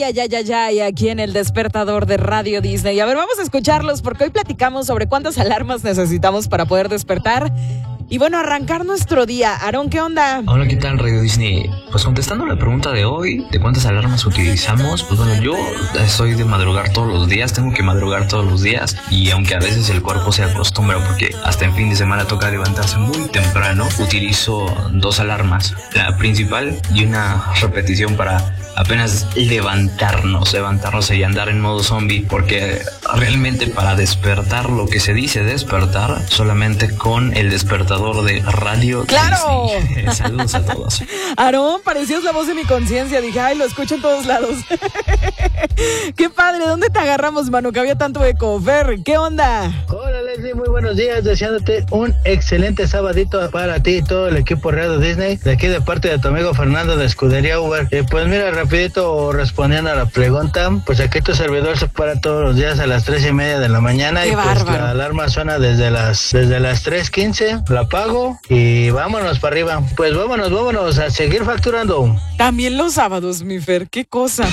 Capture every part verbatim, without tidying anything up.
Ya, ya, ya, ya, y aquí en el despertador de Radio Disney. A ver, vamos a escucharlos porque hoy platicamos sobre cuántas alarmas necesitamos para poder despertar y bueno, arrancar nuestro día. Aarón, ¿qué onda? Hola, ¿qué tal, Radio Disney? Pues contestando la pregunta de hoy, de cuántas alarmas utilizamos, pues bueno, yo soy de madrugar todos los días, tengo que madrugar todos los días y aunque a veces el cuerpo se acostumbra porque hasta en fin de semana toca levantarse muy temprano, utilizo dos alarmas, la principal y una repetición para apenas levantarnos, levantarnos y andar en modo zombie, porque realmente para despertar, lo que se dice despertar, solamente con el despertador de Radio ¡Claro! Disney. Saludos a todos. Aarón, parecías la voz de mi conciencia. Dije, ay, lo escucho en todos lados. Qué padre, ¿dónde te agarramos, mano? Que había tanto eco. Fer, ¿qué onda? Hola, Leslie, muy buenos días, deseándote un excelente sabadito para ti y todo el equipo Radio Disney, de aquí de parte de tu amigo Fernando de Escudería Uber. Eh, pues mira, rapidito respondiendo a la pregunta, pues aquí tu servidor se para todos los días a las tres y media de la mañana. ¡Qué y pues bárbaro! La alarma suena desde las desde las tres quince, la apago y vámonos para arriba. Pues vámonos, vámonos a seguir facturando. También los sábados, mi Fer, qué cosa.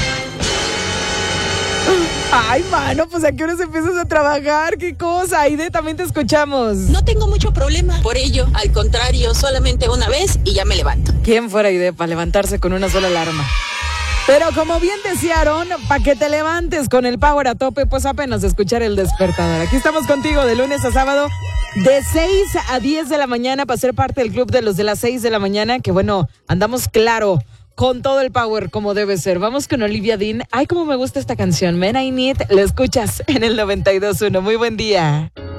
Ay, mano, pues a qué horas empiezas a trabajar, qué cosa. Aide, también te escuchamos. No tengo mucho problema por ello, al contrario, solamente una vez y ya me levanto. ¿Quién fuera Aide para levantarse con una sola alarma? Pero como bien decía Aarón, para que te levantes con el power a tope, pues apenas escuchar el despertador. Aquí estamos contigo de lunes a sábado, de seis a diez de la mañana, para ser parte del club de los de las seis de la mañana, que bueno, andamos claro, con todo el power como debe ser. Vamos con Olivia Dean. Ay, cómo me gusta esta canción, Man I Need. La escuchas en el noventa y dos punto uno. Muy buen día.